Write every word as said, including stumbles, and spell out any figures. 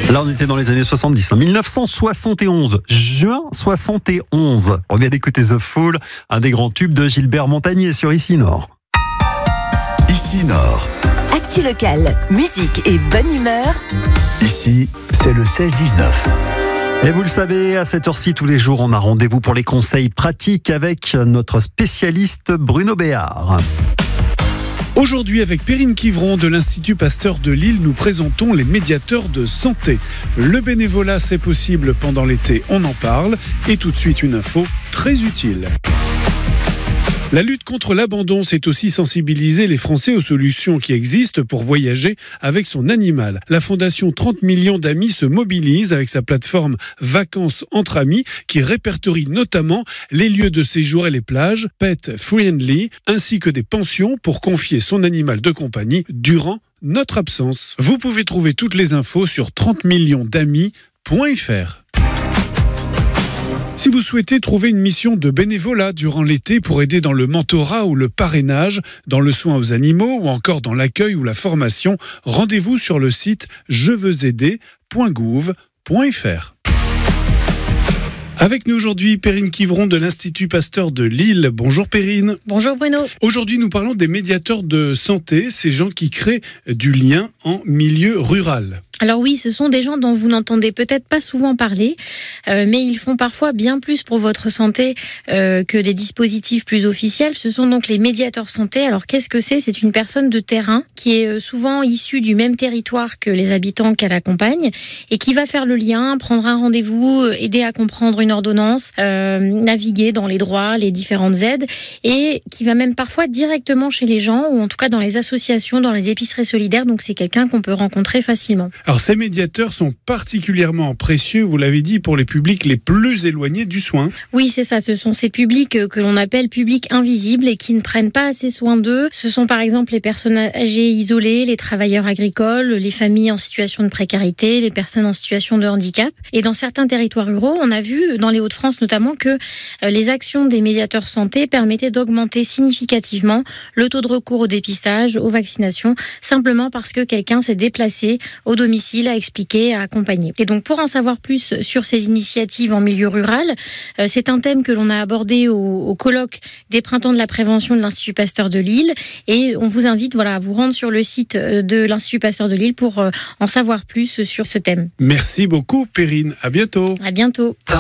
Là, on était dans les années soixante-dix, hein. mille neuf cent soixante et onze, juin soixante et onze. On vient d'écouter The Fool, un des grands tubes de Gilbert Montagnier sur Ici Nord. Ici Nord. Actu locale, musique et bonne humeur. Ici, c'est le seize dix-neuf. Et vous le savez, à cette heure-ci, tous les jours, on a rendez-vous pour les conseils pratiques avec notre spécialiste Bruno Béard. Aujourd'hui, avec Perrine Quivron de l'Institut Pasteur de Lille, nous présentons les médiateurs de santé. Le bénévolat, c'est possible pendant l'été, on en parle. Et tout de suite, une info très utile. La lutte contre l'abandon, c'est aussi sensibiliser les Français aux solutions qui existent pour voyager avec son animal. La fondation trente millions d'amis se mobilise avec sa plateforme Vacances entre amis qui répertorie notamment les lieux de séjour et les plages pet friendly ainsi que des pensions pour confier son animal de compagnie durant notre absence. Vous pouvez trouver toutes les infos sur trente millions d'amis point f r. Si vous souhaitez trouver une mission de bénévolat durant l'été pour aider dans le mentorat ou le parrainage, dans le soin aux animaux ou encore dans l'accueil ou la formation, rendez-vous sur le site je veux aider point gouv point f r. Avec nous aujourd'hui, Perrine Quivron de l'Institut Pasteur de Lille. Bonjour Perrine. Bonjour Bruno. Aujourd'hui, nous parlons des médiateurs de santé, ces gens qui créent du lien en milieu rural. Alors oui, ce sont des gens dont vous n'entendez peut-être pas souvent parler, euh, mais ils font parfois bien plus pour votre santé euh, que des dispositifs plus officiels. Ce sont donc les médiateurs santé. Alors qu'est-ce que c'est ? C'est une personne de terrain qui est souvent issue du même territoire que les habitants qu'elle accompagne et qui va faire le lien, prendre un rendez-vous, aider à comprendre une ordonnance, euh, naviguer dans les droits, les différentes aides et qui va même parfois directement chez les gens ou en tout cas dans les associations, dans les épiceries solidaires. Donc c'est quelqu'un qu'on peut rencontrer facilement. Alors ces médiateurs sont particulièrement précieux, vous l'avez dit, pour les publics les plus éloignés du soin. Oui, c'est ça. Ce sont ces publics que l'on appelle publics invisibles et qui ne prennent pas assez soin d'eux. Ce sont par exemple les personnes âgées isolées, les travailleurs agricoles, les familles en situation de précarité, les personnes en situation de handicap. Et dans certains territoires ruraux, on a vu, dans les Hauts-de-France notamment, que les actions des médiateurs santé permettaient d'augmenter significativement le taux de recours au dépistage, aux vaccinations, simplement parce que quelqu'un s'est déplacé au domicile à expliquer, à accompagner. Et donc pour en savoir plus sur ces initiatives en milieu rural, euh, c'est un thème que l'on a abordé au, au colloque des printemps de la prévention de l'Institut Pasteur de Lille et on vous invite voilà, à vous rendre sur le site de l'Institut Pasteur de Lille pour euh, en savoir plus sur ce thème. Merci beaucoup Perrine, à bientôt. À bientôt.